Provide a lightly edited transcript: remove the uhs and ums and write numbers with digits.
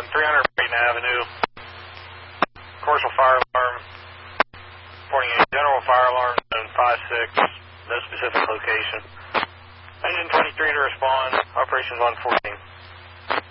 300 Brayton Avenue. Commercial fire alarm. Reporting a general fire alarm zone 5-6. No specific location. Engine 23 to respond. Operations 114.